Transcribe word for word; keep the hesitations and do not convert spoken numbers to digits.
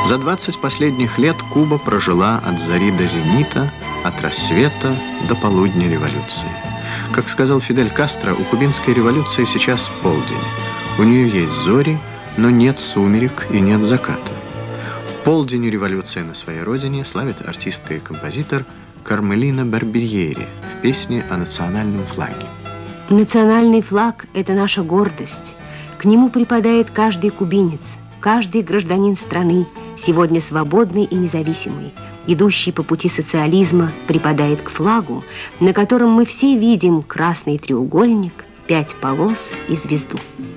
За двадцать последних лет Куба прожила от зари до зенита, от рассвета до полудня революции. Как сказал Фидель Кастро, у кубинской революции сейчас полдень. У нее есть зори, но нет сумерек и нет заката. Полдень революции на своей родине славит артистка и композитор Кармелина Барбьери в песне о национальном флаге. Национальный флаг – это наша гордость. К нему припадает каждый кубинец, каждый гражданин страны, сегодня свободный и независимый, идущий по пути социализма, припадает к флагу, на котором мы все видим красный треугольник, пять полос и звезду.